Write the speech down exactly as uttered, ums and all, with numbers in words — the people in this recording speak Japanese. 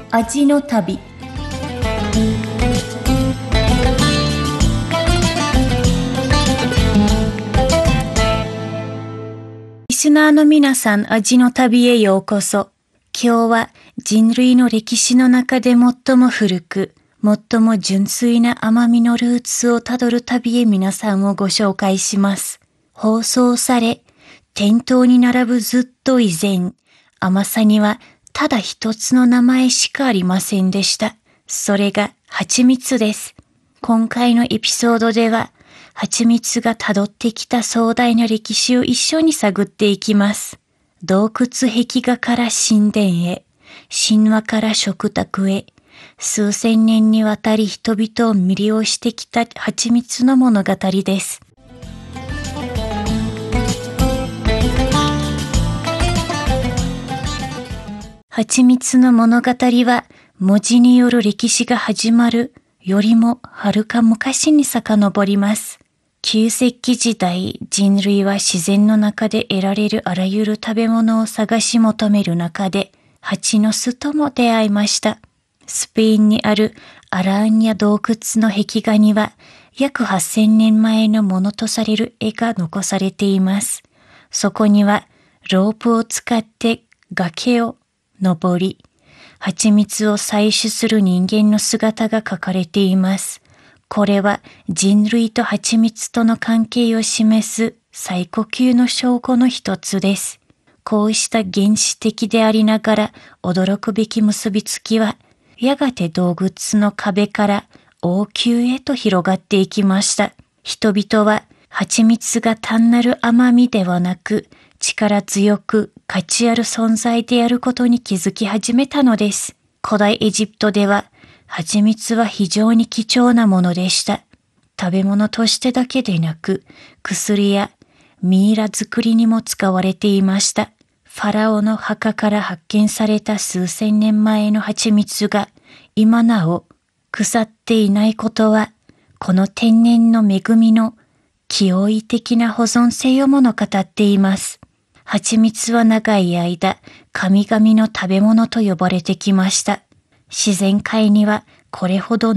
味の旅。リスナーの皆さん、味の旅へようこそ。今日は人類の歴史の中で最も古く、最も純粋な甘みのルーツをたどる旅へ皆さんをご紹介します。放送され、店頭に並ぶずっと以前、甘さにはただ一つの名前しかありませんでした。それが蜂蜜です。今回のエピソードでは、蜂蜜がたどってきた壮大な歴史を一緒に探っていきます。洞窟壁画から神殿へ、神話から食卓へ、数千年にわたり人々を魅了してきた蜂蜜の物語です。蜂蜜の物語は文字による歴史が始まるよりもはるか昔に遡ります。旧石器時代、人類は自然の中で得られるあらゆる食べ物を探し求める中で、蜂の巣とも出会いました。スペインにあるアラーニャ洞窟の壁画には、約はっせんねんまえのものとされる絵が残されています。そこには、ロープを使って崖を登り、蜂蜜を採取する人間の姿が描かれています。これは人類と蜂蜜との関係を示す最古級の証拠の一つです。こうした原始的でありながら驚くべき結びつきは、やがて洞窟の壁から王宮へと広がっていきました。人々は蜂蜜が単なる甘みではなく、力強く価値ある存在であることに気づき始めたのです。古代エジプトでは、蜂蜜は非常に貴重なものでした。食べ物としてだけでなく、薬やミイラ作りにも使われていました。ファラオの墓から発見された数千年前の蜂蜜が今なお腐っていないことは、この天然の恵みの驚異的な保存性を物語っています。蜂蜜は長い間、神々の食べ物と呼ばれてきました。自然界にはこれほど